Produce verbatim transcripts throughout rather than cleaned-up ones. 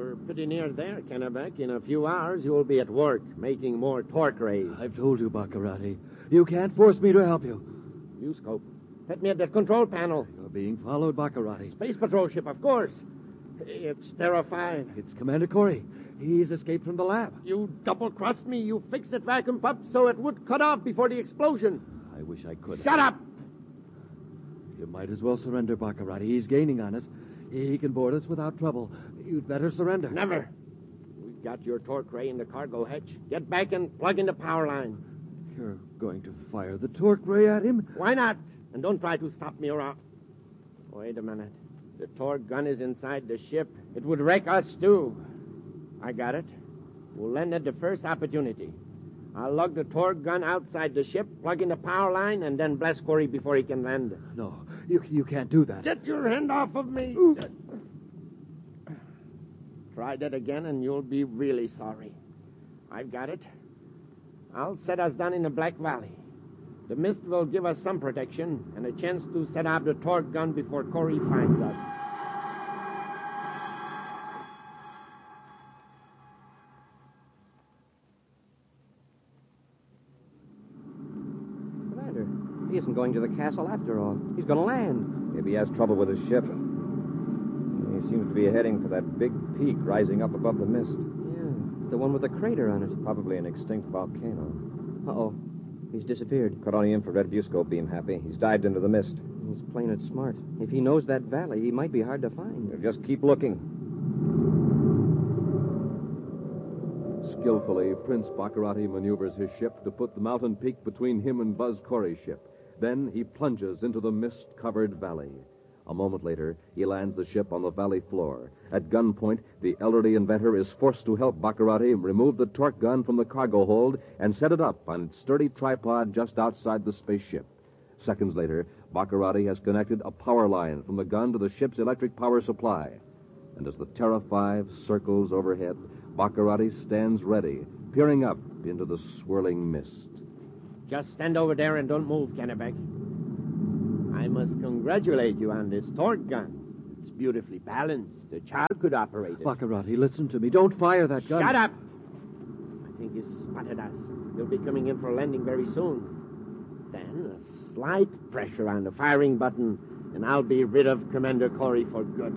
You're pretty near there, Kennebec. In a few hours, you'll be at work, making more torque rays. I've told you, Baccarati. You can't force me to help you. U-scope. Hit me at the control panel. You're being followed, Baccarati. Space Patrol ship, of course. It's Terra five. It's Commander Corey. He's escaped from the lab. You double-crossed me. You fixed that vacuum pump so it would cut off before the explosion. I wish I could. Shut up! You might as well surrender, Baccarati. He's gaining on us. He can board us without trouble. You'd better surrender. Never. We've got your torque ray in the cargo hatch. Get back and plug in the power line. You're going to fire the torque ray at him? Why not? And don't try to stop me or I'll... Wait a minute. The torque gun is inside the ship. It would wreck us, too. I got it. We'll land at the first opportunity. I'll lug the torque gun outside the ship, plug in the power line, and then blast Corey before he can land. No, you, you can't do that. Get your hand off of me. Try that again, and you'll be really sorry. I've got it. I'll set us down in the Black Valley. The mist will give us some protection and a chance to set up the torque gun before Corey finds us. Commander, he isn't going to the castle after all. He's going to land. Maybe he has trouble with his ship. He seems to be heading for that big peak rising up above the mist. Yeah, the one with the crater on it. Probably an extinct volcano. Uh-oh. He's disappeared. Cut on the infrared viewscope beam, Happy. He's dived into the mist. He's playing it smart. If he knows that valley, he might be hard to find. We'll just keep looking. Skillfully, Prince Baccarati maneuvers his ship to put the mountain peak between him and Buzz Corey's ship. Then he plunges into the mist-covered valley. A moment later, he lands the ship on the valley floor. At gunpoint, the elderly inventor is forced to help Baccarati remove the torque gun from the cargo hold and set it up on its sturdy tripod just outside the spaceship. Seconds later, Baccarati has connected a power line from the gun to the ship's electric power supply. And as the Terra five circles overhead, Baccarati stands ready, peering up into the swirling mist. Just stand over there and don't move, Kennebec. I must congratulate you on this torque gun. It's beautifully balanced. A child could operate it. Baccarati, listen to me. Don't fire that gun. Shut up! I think he's spotted us. He'll be coming in for landing very soon. Then a slight pressure on the firing button, and I'll be rid of Commander Corey for good.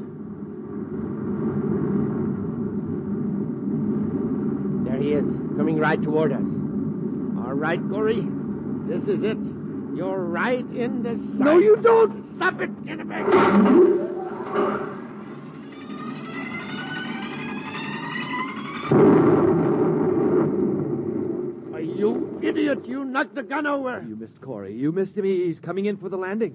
There he is, coming right toward us. All right, Corey. This is it. You're right in the sight. No, you don't! Stop it! Get it back! Are you idiot? You knocked the gun over. You missed Corey. You missed him. He's coming in for the landing.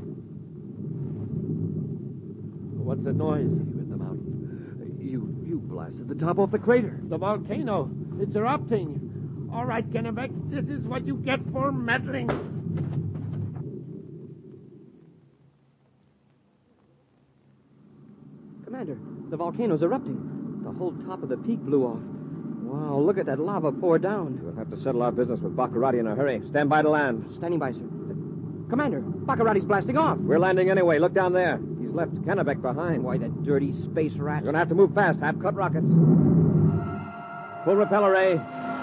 What's the noise? You in the mountain. You, you blasted the top off the crater. The volcano. It's erupting. All right, Kennebec, this is what you get for meddling. Commander, the volcano's erupting. The whole top of the peak blew off. Wow, look at that lava pour down. We'll have to settle our business with Baccarati in a hurry. Stand by to land. Standing by, sir. Commander, Baccarati's blasting off. We're landing anyway. Look down there. He's left Kennebec behind. Why, that dirty space rat. We're going to have to move fast. Have cut rockets. Full repeller ray.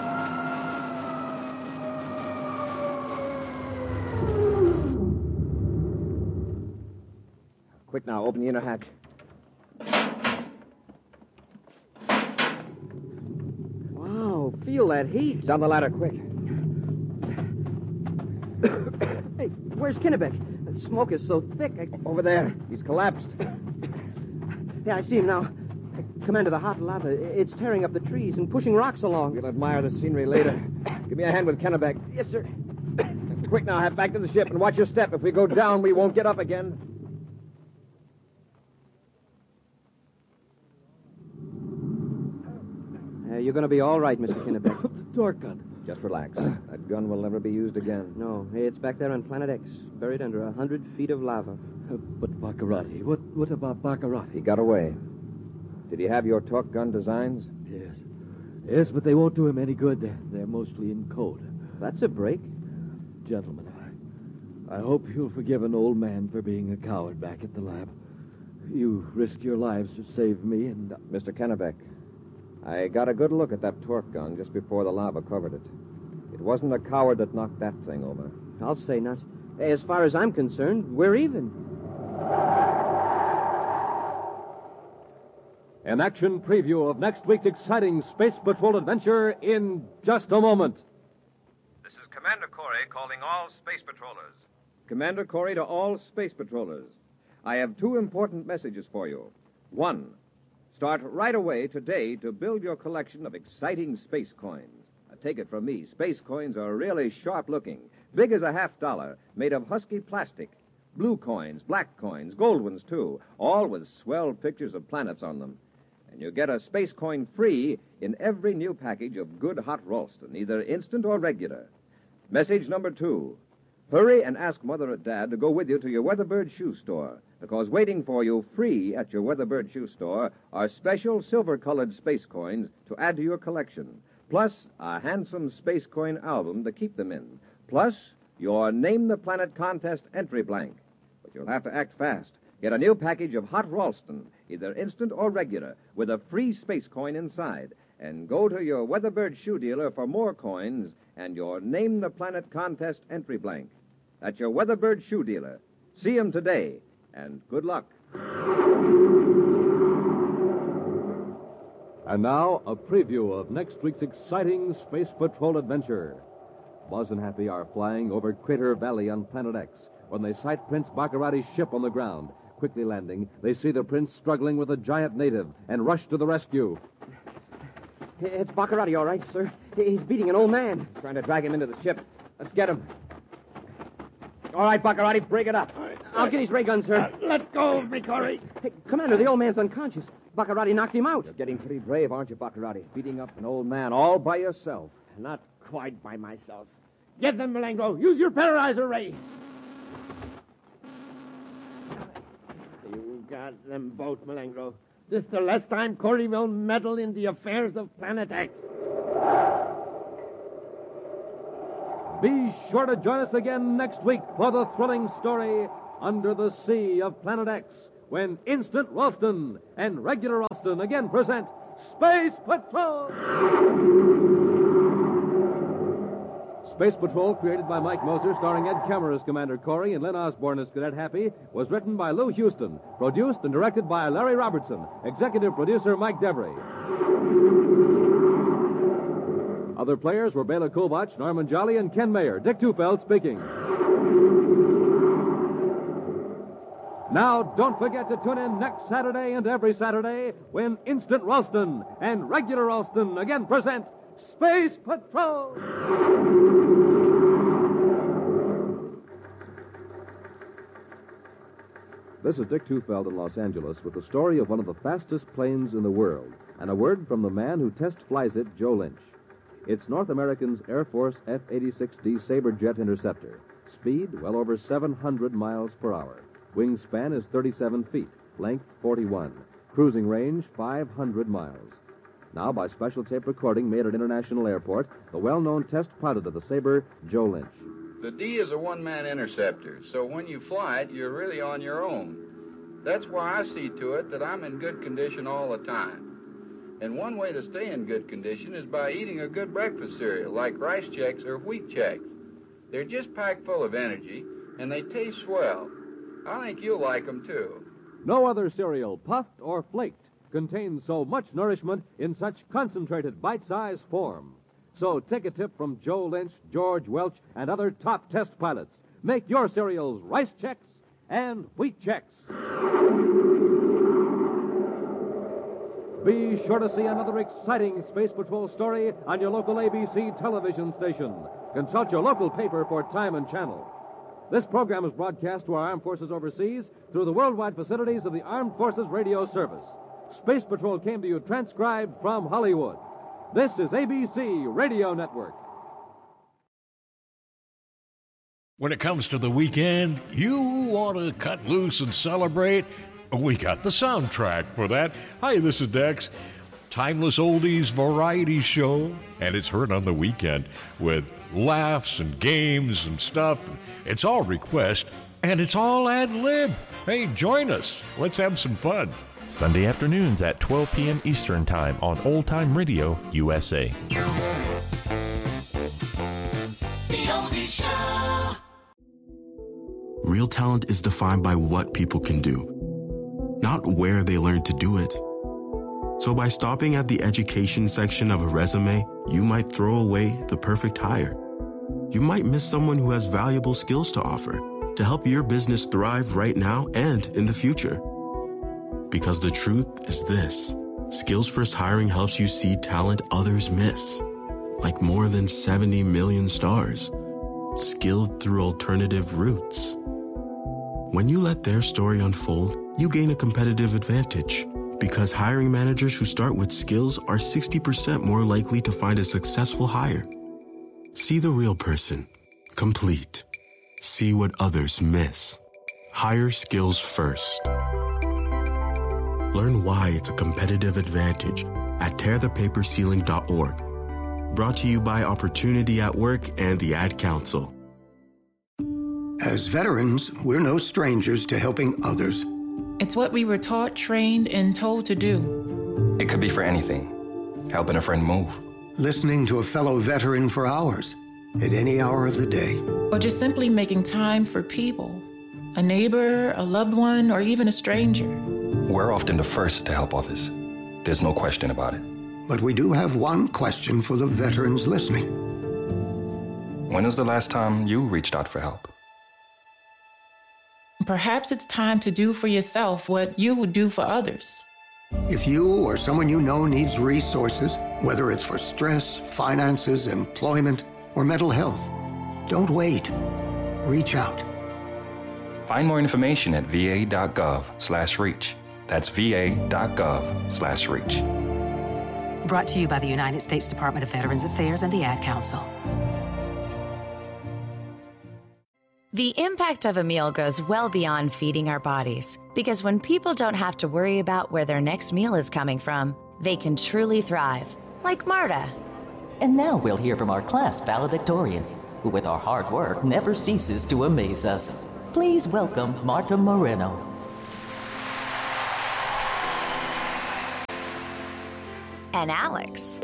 Quick now, open the inner hatch. Wow, feel that heat. Down the ladder, quick. Hey, where's Kennebec? The smoke is so thick. I... Over there. He's collapsed. Yeah, I see him now. Commander, the hot lava, it's tearing up the trees and pushing rocks along. We'll admire the scenery later. Give me a hand with Kennebec. Yes, sir. Quick now, have back to the ship and watch your step. If we go down, we won't get up again. Uh, you're going to be all right, Mister Kennebec. The torque gun. Just relax. That gun will never be used again. No, it's back there on Planet X, buried under a hundred feet of lava. Uh, but Baccarati, what, what about Baccarati? He got away. Did he have your torque gun designs? Yes. Yes, but they won't do him any good. They're, they're mostly in code. That's a break. Gentlemen, I, I hope you'll forgive an old man for being a coward back at the lab. You risk your lives to save me, and... Mister Kennebec, I got a good look at that torque gun just before the lava covered it. It wasn't a coward that knocked that thing over. I'll say not. As far as I'm concerned, we're even. An action preview of next week's exciting Space Patrol adventure in just a moment. This is Commander Corey calling all space patrollers. Commander Corey to all space patrollers. I have two important messages for you. One, start right away today to build your collection of exciting space coins. Now, take it from me, space coins are really sharp-looking, big as a half dollar, made of husky plastic. Blue coins, black coins, gold ones, too, all with swell pictures of planets on them. And you get a space coin free in every new package of good hot Ralston, either instant or regular. Message number two. Hurry and ask Mother or Dad to go with you to your Weatherbird shoe store, because waiting for you free at your Weatherbird shoe store are special silver-colored space coins to add to your collection, plus a handsome space coin album to keep them in, plus your Name the Planet contest entry blank. But you'll have to act fast. Get a new package of hot Ralston, either instant or regular, with a free space coin inside. And go to your Weatherbird shoe dealer for more coins and your Name the Planet contest entry blank. That's your Weatherbird shoe dealer. See him today, and good luck. And now, a preview of next week's exciting Space Patrol adventure. Buzz and Happy are flying over Crater Valley on Planet X when they sight Prince Baccarati's ship on the ground. Quickly landing, they see the prince struggling with a giant native and rush to the rescue. It's Baccarati, all right, sir. He's beating an old man. Trying to drag him into the ship. Let's get him. All right, Baccarati, break it up. Right. I'll get his ray gun, sir. Uh, let go of me, Corey. Hey, Commander, the old man's unconscious. Baccarati knocked him out. You're getting pretty brave, aren't you, Baccarati? Beating up an old man all by yourself. Not quite by myself. Get them, Malengro. Use your paralyzer ray. You got them both, Malengro. This the last time Corey will meddle in the affairs of Planet X. Be sure to join us again next week for the thrilling story Under the Sea of Planet X, when Instant Ralston and Regular Ralston again present Space Patrol! Space Patrol, created by Mike Moser, starring Ed Kemmer as Commander Corey and Len Osborne as Cadet Happy, was written by Lou Houston, produced and directed by Larry Robertson, executive producer Mike Devery. Other players were Bela Kovach, Norman Jolly, and Ken Mayer. Dick Tufeld speaking. Now, don't forget to tune in next Saturday and every Saturday when Instant Ralston and Regular Ralston again present Space Patrol! This is Dick Tufeld in Los Angeles with the story of one of the fastest planes in the world and a word from the man who test flies it, Joe Lynch. It's North American's Air Force F eighty-six D Sabre Jet Interceptor. Speed, well over seven hundred miles per hour. Wingspan is thirty-seven feet. Length, forty-one. Cruising range, five hundred miles. Now, by special tape recording made at International Airport, the well-known test pilot of the Sabre, Joe Lynch. The D is a one-man interceptor, so when you fly it, you're really on your own. That's why I see to it that I'm in good condition all the time. And one way to stay in good condition is by eating a good breakfast cereal, like Rice Chex or Wheat Chex. They're just packed full of energy, and they taste swell. I think you'll like them, too. No other cereal, puffed or flaked, contains so much nourishment in such concentrated bite-sized form. So take a tip from Joe Lynch, George Welch, and other top test pilots. Make your cereals Rice Chex and Wheat Chex. Be sure to see another exciting Space Patrol story on your local A B C television station. Consult your local paper for time and channel. This program is broadcast to our armed forces overseas through the worldwide facilities of the Armed Forces Radio Service. Space Patrol came to you transcribed from Hollywood. This is A B C Radio Network. When it comes to the weekend, you want to cut loose and celebrate? We got the soundtrack for that. Hi, this is Dex. Timeless oldies variety show, and it's heard on the weekend with laughs and games and stuff. It's all request. And it's all ad lib. Hey, join us. Let's have some fun. Sunday afternoons at twelve p.m. Eastern Time on Old Time Radio U S A. Real talent is defined by what people can do, not where they learn to do it. So by stopping at the education section of a resume, you might throw away the perfect hire. You might miss someone who has valuable skills to offer to help your business thrive right now and in the future. Because the truth is this: Skills First Hiring helps you see talent others miss, like more than seventy million stars, skilled through alternative routes. When you let their story unfold, you gain a competitive advantage, because hiring managers who start with skills are sixty percent more likely to find a successful hire. See the real person, complete. See what others miss. Hire skills first. Learn why it's a competitive advantage at tear the paper ceiling dot org. Brought to you by Opportunity at Work and the Ad Council. As veterans, we're no strangers to helping others. It's what we were taught, trained, and told to do. It could be for anything. Helping a friend move. Listening to a fellow veteran for hours, at any hour of the day. Or just simply making time for people. A neighbor, a loved one, or even a stranger. We're often the first to help others. There's no question about it. But we do have one question for the veterans listening. When was the last time you reached out for help? Perhaps it's time to do for yourself what you would do for others. If you or someone you know needs resources, whether it's for stress, finances, employment, or mental health, don't wait. Reach out. Find more information at va.gov slash reach. That's va.gov slash reach. Brought to you by the United States Department of Veterans Affairs and the Ad Council. The impact of a meal goes well beyond feeding our bodies, because when people don't have to worry about where their next meal is coming from, they can truly thrive, like Marta. And now we'll hear from our class valedictorian, who with our hard work never ceases to amaze us. Please welcome Marta Moreno. And Alex.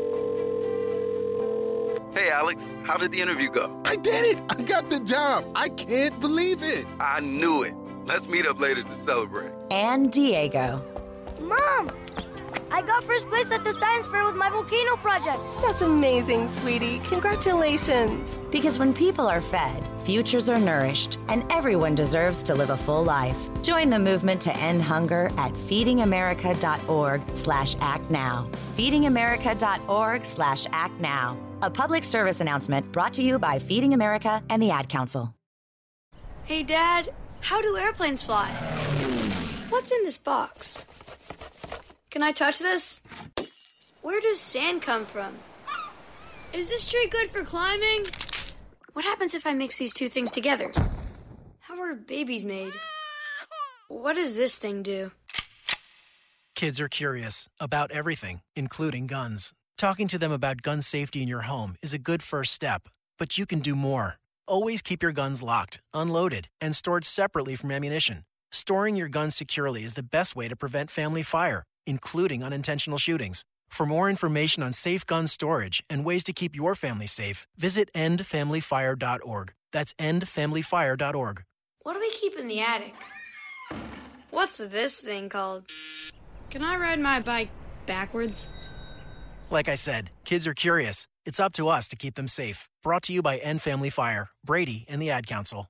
Hey, Alex, how did the interview go? I did it! I got the job! I can't believe it! I knew it. Let's meet up later to celebrate. And Diego. Mom! I got first place at the science fair with my volcano project. That's amazing, sweetie. Congratulations. Because when people are fed, futures are nourished, and everyone deserves to live a full life. Join the movement to end hunger at feedingamerica.org slash act now. feedingamerica.org slash act now. A public service announcement brought to you by Feeding America and the Ad Council. Hey, Dad, how do airplanes fly? What's in this box? Can I touch this? Where does sand come from? Is this tree good for climbing? What happens if I mix these two things together? How are babies made? What does this thing do? Kids are curious about everything, including guns. Talking to them about gun safety in your home is a good first step, but you can do more. Always keep your guns locked, unloaded, and stored separately from ammunition. Storing your guns securely is the best way to prevent family fire, including unintentional shootings. For more information on safe gun storage and ways to keep your family safe, visit end family fire dot org. That's end family fire dot org. What do we keep in the attic? What's this thing called? Can I ride my bike backwards? Like I said, kids are curious. It's up to us to keep them safe. Brought to you by End Family Fire, Brady, and the Ad Council.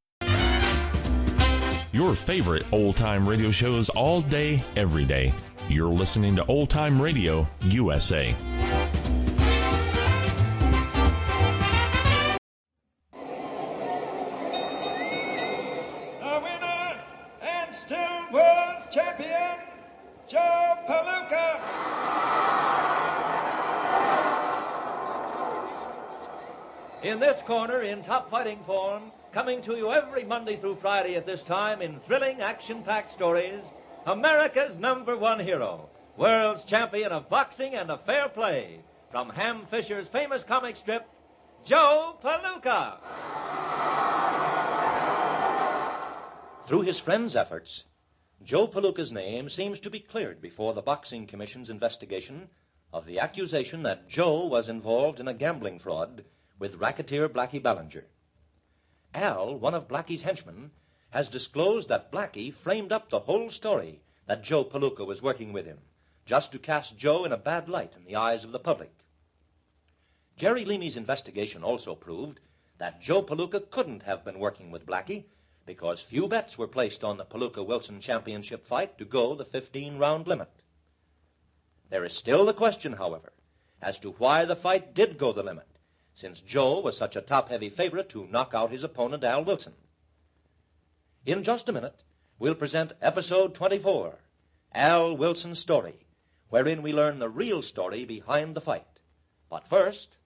Your favorite old-time radio shows all day, every day. You're listening to Old Time Radio U S A. The winner and still world champion, Joe Palooka. In this corner, in top fighting form, coming to you every Monday through Friday at this time in thrilling, action-packed stories, America's number one hero, world's champion of boxing and of fair play, from Ham Fisher's famous comic strip, Joe Palooka. Through his friend's efforts, Joe Palooka's name seems to be cleared before the Boxing Commission's investigation of the accusation that Joe was involved in a gambling fraud with racketeer Blackie Ballinger. Al, one of Blackie's henchmen, has disclosed that Blackie framed up the whole story that Joe Palooka was working with him, just to cast Joe in a bad light in the eyes of the public. Jerry Leamy's investigation also proved that Joe Palooka couldn't have been working with Blackie because few bets were placed on the Palooka-Wilson championship fight to go the fifteen-round limit. There is still the question, however, as to why the fight did go the limit, since Joe was such a top-heavy favorite to knock out his opponent, Al Wilson. In just a minute, we'll present Episode twenty-four, Al Wilson's Story, wherein we learn the real story behind the fight. But first...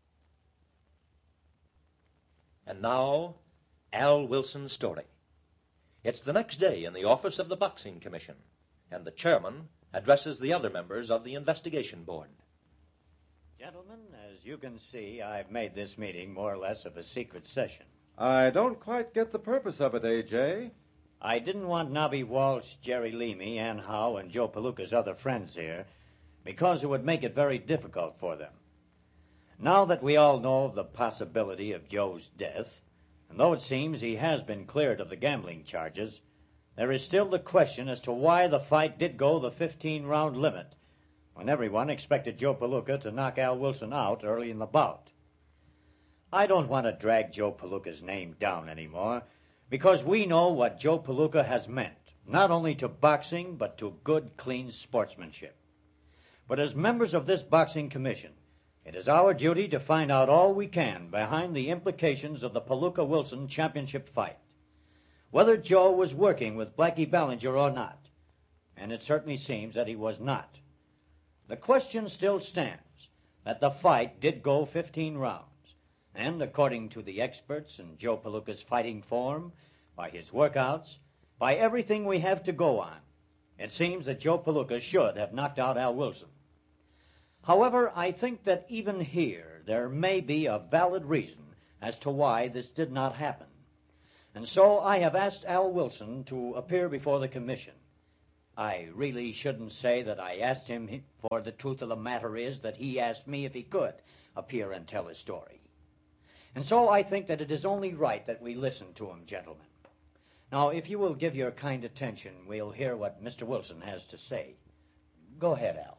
And now, Al Wilson's story. It's the next day in the office of the Boxing Commission, and the chairman addresses the other members of the investigation board. Gentlemen, as you can see, I've made this meeting more or less of a secret session. I don't quite get the purpose of it, A J. I didn't want Nobby Walsh, Jerry Leamy, Ann Howe, and Joe Palooka's other friends here because it would make it very difficult for them. Now that we all know of the possibility of Joe's death, and though it seems he has been cleared of the gambling charges, there is still the question as to why the fight did go the fifteen-round limit when everyone expected Joe Palooka to knock Al Wilson out early in the bout. I don't want to drag Joe Palooka's name down anymore because we know what Joe Palooka has meant, not only to boxing but to good, clean sportsmanship. But as members of this boxing commission, it is our duty to find out all we can behind the implications of the Palooka-Wilson championship fight, whether Joe was working with Blackie Ballinger or not, and it certainly seems that he was not. The question still stands that the fight did go fifteen rounds, and according to the experts in Joe Palooka's fighting form, by his workouts, by everything we have to go on, it seems that Joe Palooka should have knocked out Al Wilson. However, I think that even here there may be a valid reason as to why this did not happen. And so I have asked Al Wilson to appear before the commission. I really shouldn't say that I asked him, for the truth of the matter is that he asked me if he could appear and tell his story. And so I think that it is only right that we listen to him, gentlemen. Now, if you will give your kind attention, we'll hear what Mister Wilson has to say. Go ahead, Al.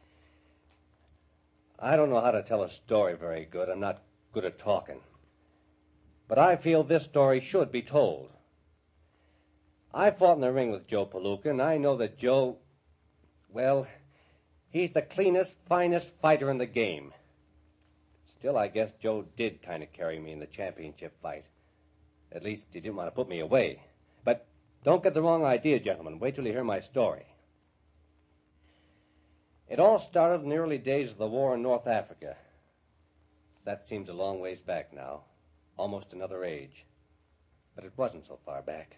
I don't know how to tell a story very good. I'm not good at talking. But I feel this story should be told. I fought in the ring with Joe Palooka, and I know that Joe, well, he's the cleanest, finest fighter in the game. Still, I guess Joe did kind of carry me in the championship fight. At least he didn't want to put me away. But don't get the wrong idea, gentlemen. Wait till you hear my story. It all started in the early days of the war in North Africa. That seems a long ways back now, almost another age. But it wasn't so far back.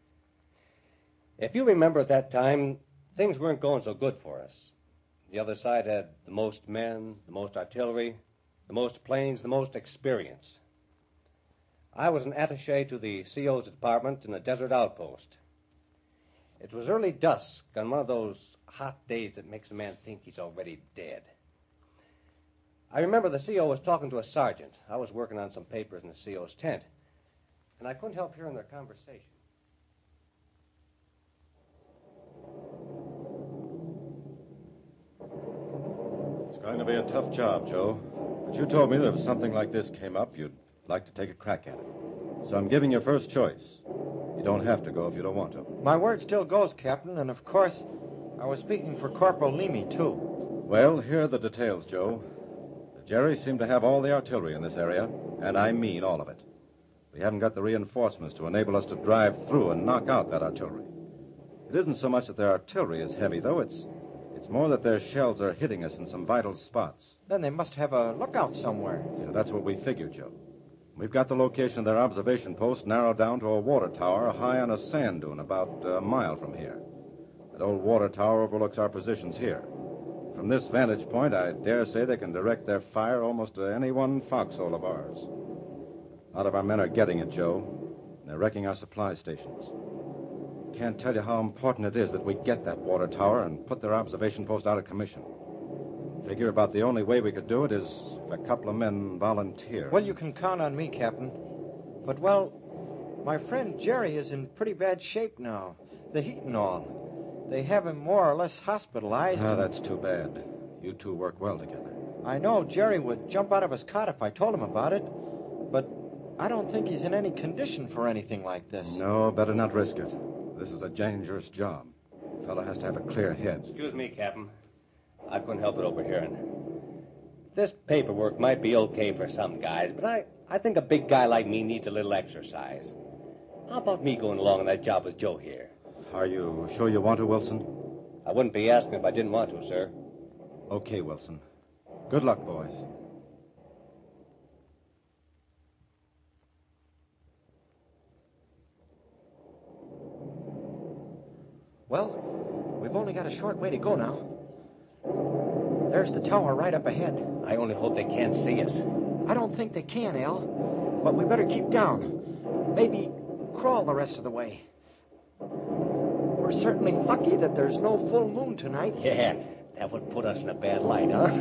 If you remember at that time, things weren't going so good for us. The other side had the most men, the most artillery, the most planes, the most experience. I was an attaché to the C O's department in a desert outpost. It was early dusk on one of those hot days that makes a man think he's already dead. I remember the C O was talking to a sergeant. I was working on some papers in the C O's tent, and I couldn't help hearing their conversation. It's going to be a tough job, Joe. But you told me that if something like this came up, you'd like to take a crack at it. So I'm giving you first choice. You don't have to go if you don't want to. My word still goes, Captain, and of course, I was speaking for Corporal Leamy, too. Well, here are the details, Joe. The Jerrys seem to have all the artillery in this area, and I mean all of it. We haven't got the reinforcements to enable us to drive through and knock out that artillery. It isn't so much that their artillery is heavy, though. It's it's more that their shells are hitting us in some vital spots. Then they must have a lookout somewhere. Yeah, that's what we figured, Joe. We've got the location of their observation post narrowed down to a water tower high on a sand dune about a mile from here. That old water tower overlooks our positions here. From this vantage point, I dare say they can direct their fire almost to any one foxhole of ours. A lot of our men are getting it, Joe. They're wrecking our supply stations. Can't tell you how important it is that we get that water tower and put their observation post out of commission. Figure about the only way we could do it is if a couple of men volunteer. Well, you can count on me, Captain. But, well, my friend Jerry is in pretty bad shape now. The heat and all. They have him more or less hospitalized. Ah, and... that's too bad. You two work well together. I know Jerry would jump out of his cot if I told him about it. But I don't think he's in any condition for anything like this. No, better not risk it. This is a dangerous job. A fellow has to have a clear head. Excuse me, Captain. I couldn't help it overhearing. This paperwork might be okay for some guys, but I, I think a big guy like me needs a little exercise. How about me going along on that job with Joe here? Are you sure you want to, Wilson? I wouldn't be asking if I didn't want to, sir. Okay, Wilson. Good luck, boys. Well, we've only got a short way to go now. There's the tower right up ahead. I only hope they can't see us. I don't think they can, Al. But we better keep down. Maybe crawl the rest of the way. We're certainly lucky that there's no full moon tonight. Yeah, that would put us in a bad light, huh?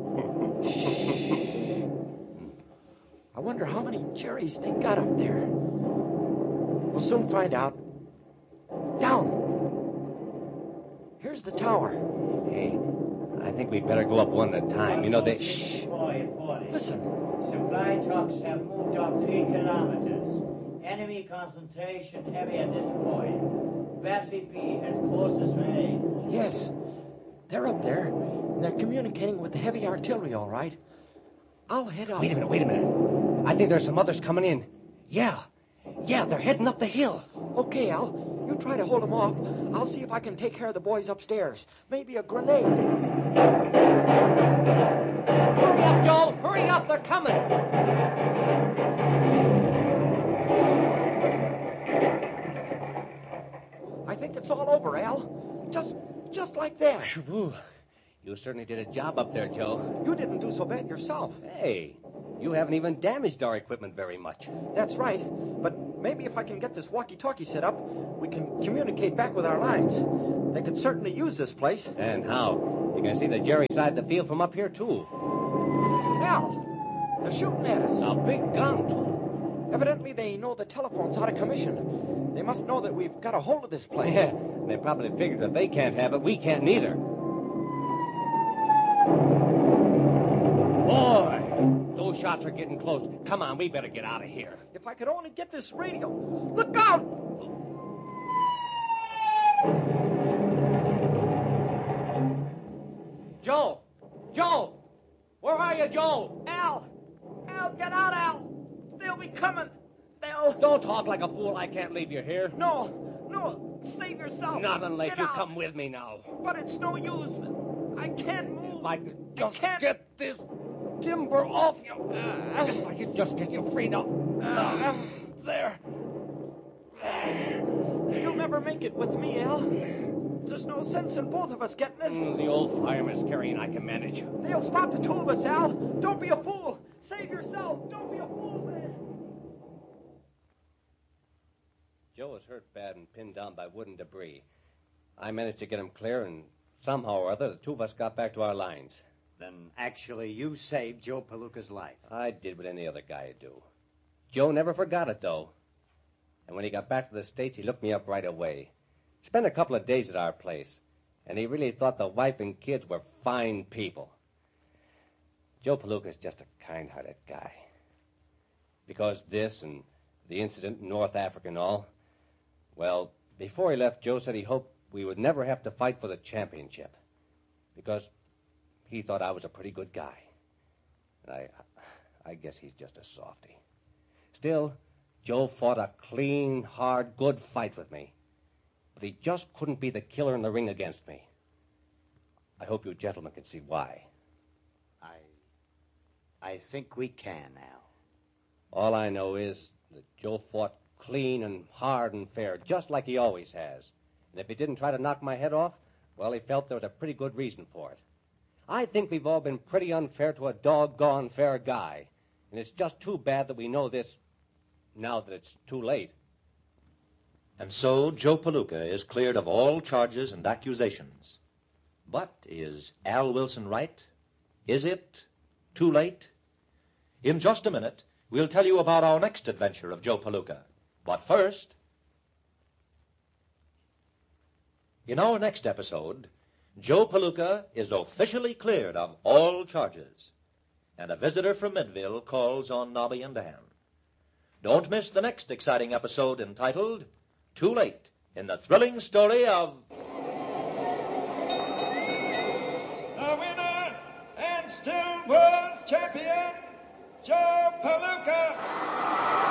I wonder how many Jerrys they got up there. We'll soon find out. Down! Here's the tower. Hey, I think we'd better go up one at a time. You know, they... Shh! Listen. Supply trucks have moved up three kilometers. Enemy concentration heavy at this point. Battery B as close as range. Yes. They're up there, and they're communicating with the heavy artillery, all right. I'll head up. Wait a minute, wait a minute. I think there's some others coming in. Yeah. Yeah, they're heading up the hill. Okay, Al. You try to hold them off. I'll see if I can take care of the boys upstairs. Maybe a grenade. Hurry up, Joe! Hurry up! They're coming! I think it's all over, Al. Just, just like that. Ooh, you certainly did a job up there, Joe. You didn't do so bad yourself. Hey, you haven't even damaged our equipment very much. That's right. But maybe if I can get this walkie-talkie set up, we can communicate back with our lines. They could certainly use this place. And how? You can see the Jerry side of the field from up here, too. Al, they're shooting at us. A big gun, too. Evidently, they know the telephone's out of commission. They must know that we've got a hold of this place. Yeah, they probably figured that they can't have it, we can't neither. Boy, those shots are getting close. Come on, we better get out of here. If I could only get this radio. Look out! Joe! Joe! Where are you, Joe? Al! Al, get out, Al! They'll be coming. They'll... Don't talk like a fool. I can't leave you here. No, no. Save yourself. Not unless get you out. come with me now. But it's no use. I can't move. If I could just I can't... get this timber off you. Uh, if I could just get you free now. Uh, there. You'll never make it with me, Al. There's no sense in both of us getting it. Mm, the old fireman's carrying I can manage. They'll spot the two of us, Al. Don't be a fool. Save yourself. Don't be a fool, man. Joe was hurt bad and pinned down by wood and debris. I managed to get him clear, and somehow or other, the two of us got back to our lines. Then actually you saved Joe Palooka's life. I did what any other guy would do. Joe never forgot it, though. And when he got back to the States, he looked me up right away. Spent a couple of days at our place, and he really thought the wife and kids were fine people. Joe Palooka's just a kind-hearted guy. Because this and the incident in North Africa and all, well, before he left, Joe said he hoped we would never have to fight for the championship. Because he thought I was a pretty good guy. And I, I guess he's just a softy. Still, Joe fought a clean, hard, good fight with me. But he just couldn't be the killer in the ring against me. I hope you gentlemen can see why. I... I think we can, Al. All I know is that Joe fought clean and hard and fair, just like he always has. And if he didn't try to knock my head off, well, he felt there was a pretty good reason for it. I think we've all been pretty unfair to a doggone fair guy. And it's just too bad that we know this now that it's too late. And so Joe Palooka is cleared of all charges and accusations. But is Al Wilson right? Is it too late? In just a minute, we'll tell you about our next adventure of Joe Palooka. But first, in our next episode, Joe Palooka is officially cleared of all charges, and a visitor from Midville calls on Nobby and Dan. Don't miss the next exciting episode entitled Too Late, in the thrilling story of the winner and still world champion, Joe Palooka.